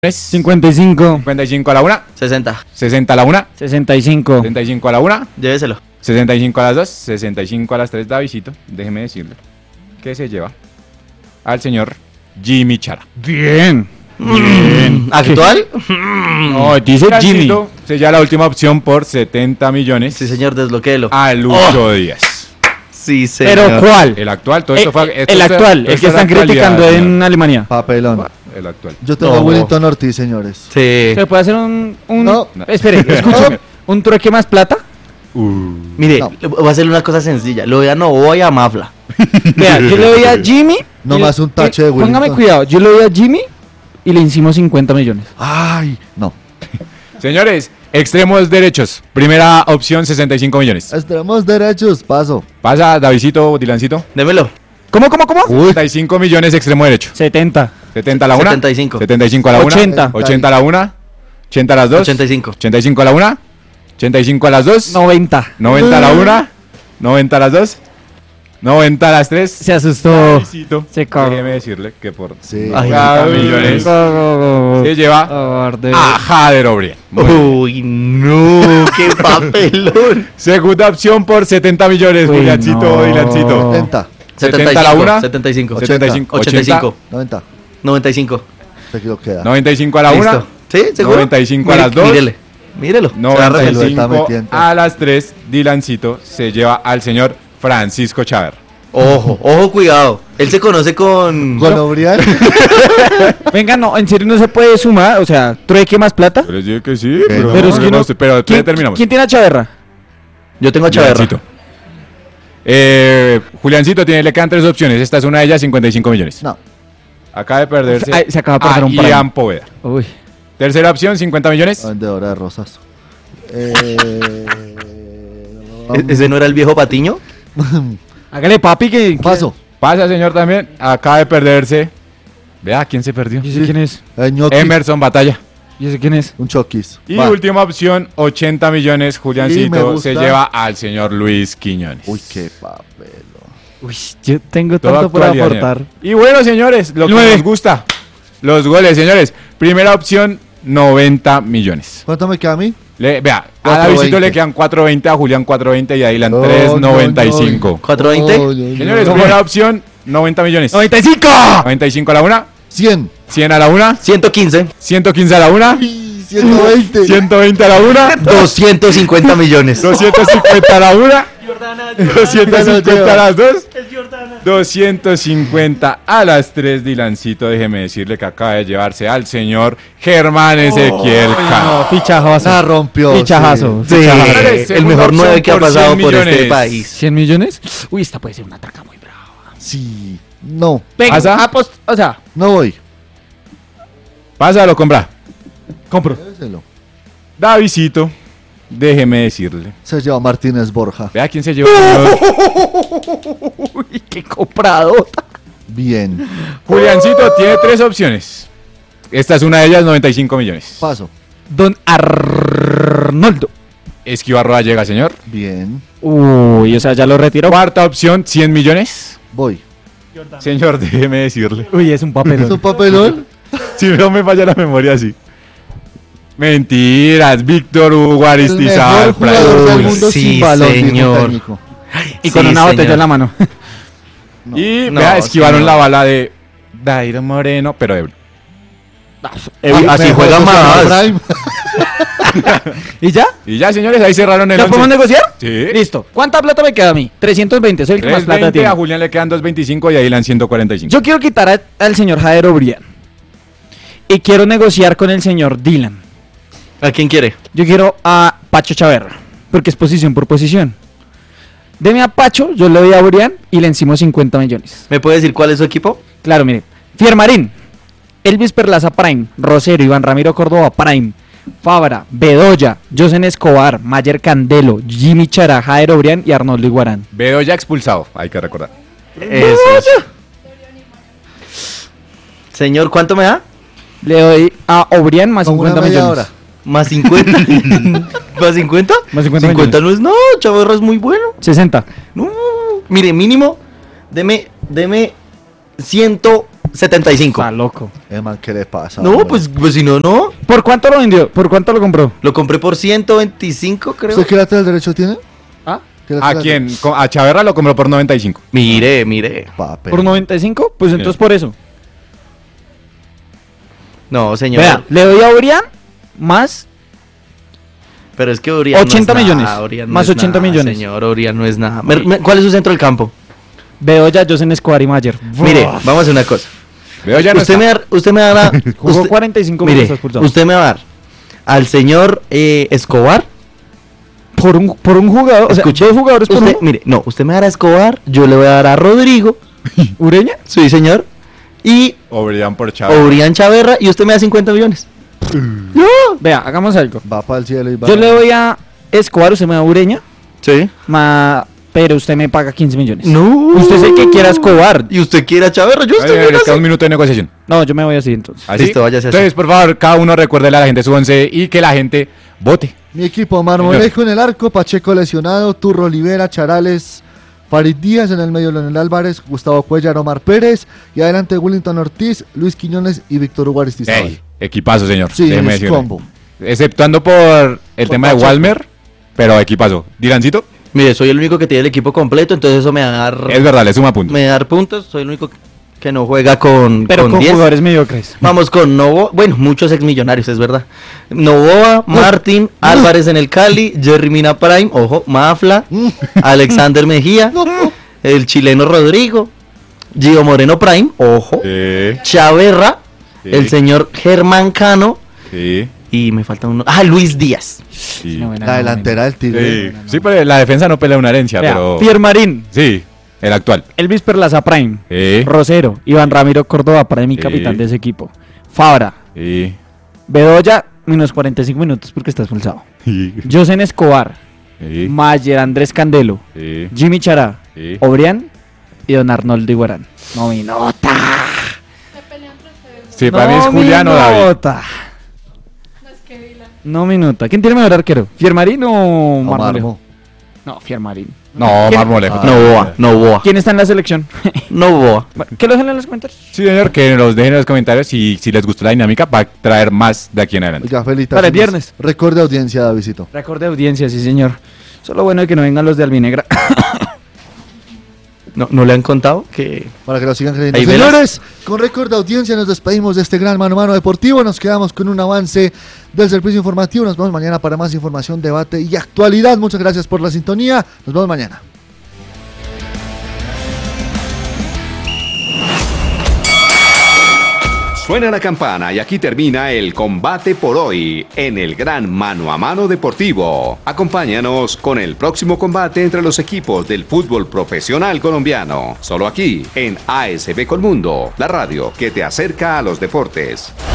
55. 55 a la 1. 60. 60 a la 1. 65. 75 a la 1. Lléveselo. 65 a las 2. 65 a las 3. Davidito, déjeme decirle que se lleva al señor Jimmy Chara. Bien. ¿Actual? No, dice Jimmy. Davidito sella la última opción por 70 millones Sí, señor, desbloquéelo. a Lucho Díaz. Sí, señor. Pero ¿cuál? El actual, todo esto fue... El actual, el que están criticando en Alemania. Papelón. El actual. Yo tengo a Wellington Ortiz, señores. Sí. ¿Se puede hacer un No. Espere, escúchame. ¿Un trueque más plata? Mire, No. voy a hacerle una cosa sencilla. Lo voy a Novoa y a Mafla. Vea, yo le doy a Jimmy. No y- más un tache de Wellington. Póngame cuidado, yo le doy a Jimmy y le hicimos 50 millones. Ay, no. Señores, extremos derechos. Primera opción, 65 millones. Extremos derechos, paso. Pasa, Davidito, Dilancito. Démelo. ¿Cómo? 75 millones extremo derecho. 70. 70 a la 1. 75. 75 a la 1. 80. 80 a la 1. 80 a las 2. 85. 85 a la 1. 85 a las 2. 90. 90 a la 1. 90 a las 2. 90 a las 3. Se asustó. Davidito, Se cagó. déjeme decirle que por Sí. Ay, 50 millones se lleva a Jader O'Brien. Uy, no, qué papelón. Segunda opción por 70 millones, Uy, Juliancito, no. Dilancito. 70, 70 a la 1. 75. 75. 85. 90. 95. Se queda. 95 a la 1. Listo. ¿Sí? ¿Seguro? 95 a las 2. Mírele. Mírelo. Se va a resolver. Lo está 95 metiendo. a las 3. Dilancito se lleva al señor Francisco Chávez. Ojo, cuidado. Él se conoce con... ¿Con O'Brien? Venga, no, en serio no se puede sumar, o sea, trueque más plata. Yo les dije que sí, Que pero, no. Pero es que no. pero ¿Quién, terminamos. ¿Quién tiene a Chaverra? Yo tengo a Chaverra. Juliancito. Juliancito le quedan 3 opciones. Esta es una de ellas, 55 millones. No. Acaba de perderse Ay, se acaba de perder a un premio. Ian Poveda. Uy. Tercera opción, 50 millones. Vendedora de rosas. ¿Ese no era el viejo Patiño? Hágale, papi, que... Paso. Pasa, señor, también. Acaba de perderse. Vea, ¿quién se perdió? Yo sé quién es. Ñoqui. Emerson Batalla. Yo sé quién es. Un choquis. Y Va. última opción, 80 millones. Sí, me Juliancito gusta. se lleva al señor Luis Quiñones. Uy, qué papelón. Uy, yo tengo Toda tanto por actualidad, aportar. señor. Y bueno, señores, lo que 9. nos gusta. Los goles, señores. Primera opción, 90 millones. ¿Cuánto me queda a mí? Vea, a 420. Davidito le quedan 4.20, a Julián 4.20 y a Dylan No, 3.95. 420. Señores, no. primera opción, 90 millones. ¡95! 95 a la 1, 100. 100 a la 1, 115. 115 a la 1, 120. 120 a la 1, 250 millones. 250 a la 1, 250 a las 2, 250 a las 3. Dilancito, déjeme decirle que acaba de llevarse al señor Germán Ezequiel Cano. No, fichajazo. La rompió. Fichajazo. Sí, Señores, el mejor segunda 9 que ha opción por pasado 100 por este millones. país. ¿100 millones? Uy, esta puede ser una traca muy brava. Sí. No. Venga, ¿Pasa? o sea, No voy. Pásalo, compra. compro. Lléveselo. Davidito, déjeme decirle. Se lleva Martínez Borja. Vea quién se llevó. Señor. Uy, qué comprado. Bien. Juliancito tiene 3 opciones. Esta es una de ellas, 95 millones. Paso. Don Arnoldo. Esquivarroa llega, señor. Bien. Uy, o sea, ya lo retiró. Cuarta opción, 100 millones. Voy. Señor, déjeme decirle. Uy, es un ¿Es papel. un papelón? Si no me falla la memoria así. Mentiras, Víctor Hugo El Aristizábal. mejor jugador del Uy, mundo sí, sin balón, dijo señor. un técnico. Y con Sí, una botella señor. en la mano. Y No, vea, esquivaron señor. la bala de Dairo Moreno, pero ebrio. Así Mejor juega jugador más. Prime. ¿Y ya? Y ya, señores, ahí cerraron el ¿Ya once. podemos negociar? Sí. Listo. ¿Cuánta plata me queda a mí? 320, soy el que más plata 320, tiene. a Julián le quedan 225 y a Dylan 145. Yo quiero quitar al señor Jader O'Brien. Y quiero negociar con el señor Dylan. ¿A quién quiere? Yo quiero a Pacho Chaverra. Porque es posición por posición. Deme a Pacho, yo le doy a O'Brien y le encimo 50 millones. ¿Me puede decir cuál es su equipo? Claro, mire. Fiermarín, Elvis Perlaza Prime, Rosero, Iván Ramiro Córdoba Prime, Fabra, Bedoya, Josen Escobar, Mayer Candelo, Jimmy Chara, Jader O'Brien y Arnoldo Iguarán. Veo ya expulsado, hay que recordar. Eso es. Señor, ¿cuánto me da? Le doy a O'Brien más Con una 50 media millones. hora. ¿Más 50? ¿Más 50? Más 50 50 no es, no, Chavarra es muy bueno. 60. No, mire, mínimo, deme 100 75. Está loco. Man, ¿qué le pasa? No, hombre? pues si no, no. ¿Por cuánto lo vendió? ¿Por cuánto lo compró? Lo compré por 125, creo. ¿Usted qué lateral derecho tiene? ¿Ah? ¿Qué ¿A lateral quién? derecho? A Chaverra lo compró por 95. Mire. Papel. ¿Por 95? Pues entonces por eso. No, señor. Vea, le doy a Orián más Pero es que Orián 80 no es millones. nada, Orián no Más es 80 nada, millones. Señor, Orián no es nada. ¿Cuál es su centro del campo? Bedoya, Josen Escobar y Mayer. Mire, vamos a hacer una cosa. Veo ya no Usted está. me da la... Jugó usted- 45 mire, minutos expulsado. usted me va a dar al señor Escobar. Por un jugador, o sea, Escuche, dos jugadores por usted, uno. mire, no, usted me dará a Escobar, yo le voy a dar a Rodrigo, ¿Ureña? sí señor, y Obridán por Chaverra. Orián Chaverra, y usted me da 50 millones. No. Vea, hagamos algo. Va para el cielo y va. Yo le doy a Escobar, usted me da Ureña, Sí. pero usted me paga 15 millones. No. Usted es el que quiera Escobar. Y usted quiere a Chaverra, yo estoy bien Es así. un minuto de negociación. No, yo me voy así entonces. ¿Así? Listo, váyase así. Entonces, por favor, cada uno recuérdele a la gente su once y que la gente vote. Mi equipo, Marmolejo en el arco, Pacheco lesionado, Turro Olivera, Charales, Farid Díaz en el medio, Leonel Álvarez, Gustavo Cuellar, Omar Pérez y adelante Willington Ortiz, Luis Quiñones y Víctor Hugo Aristizábal. Ey, equipazo, señor. Sí, Déjeme es decirle. combo. Exceptuando por el tema de Pacheco. Walmer, pero equipazo. Dirancito, Mire, soy el único que tiene el equipo completo, entonces eso me va a dar, es verdad, le suma puntos. me va a dar puntos, soy el único que no juega con Pero con 10. jugadores mediocres. Vamos con Novoa, bueno, muchos exmillonarios, es verdad. Novoa, Martín, Álvarez en el Cali, Jerry Mina Prime, ojo, Mafla, Alexander Mejía, el chileno Rodrigo, Gio Moreno Prime, ojo, Chaverra, Sí. el señor Germán Cano Sí. y me falta uno. Ah, Luis Díaz. Sí. No, bueno, La delantera del Tigre. Sí. Sí, pero la defensa no pelea una herencia, Vea, pero. Piermarín, Sí, el actual. Elvis Perlaza Prime, Sí. Rosero, Iván Ramiro Córdoba Prime y Sí. capitán de ese equipo. Fabra, Sí. Bedoya, menos 45 minutos porque está expulsado. Sí. Josen Escobar, Sí. Mayer Andrés Candelo, Sí. Jimmy Chará, Sí. Obrián y don Arnoldo Iguarán. No mi nota. Sí, para mí es Juliano David. nota. No mi nota. ¿Quién tiene mejor arquero? ¿Fiermarín o O Marmolejo? Marmo. No, Fiermarín. No, ¿Quién? Marmolejo. Novoa. ¿Quién está en la selección? Novoa. Bueno, ¿qué lo dejen en los comentarios? Sí, señor, que nos dejen en los comentarios y si les gustó la dinámica para traer más de aquí en adelante. Oiga, felicitaciones. Para el viernes. Récord de audiencia, Davidito. Récord de audiencia, sí señor. Solo bueno de que no vengan los de Albinegra. ¿No le han contado que Para que lo sigan creyendo. Ahí velas. Señores, con récord de audiencia nos despedimos de este gran mano a mano deportivo. Nos quedamos con un avance del servicio informativo. Nos vemos mañana para más información, debate y actualidad. Muchas gracias por la sintonía. Nos vemos mañana. Suena la campana y aquí termina el combate por hoy en el gran mano a mano deportivo. Acompáñanos con el próximo combate entre los equipos del fútbol profesional colombiano. Solo aquí en ASB Colmundo, la radio que te acerca a los deportes.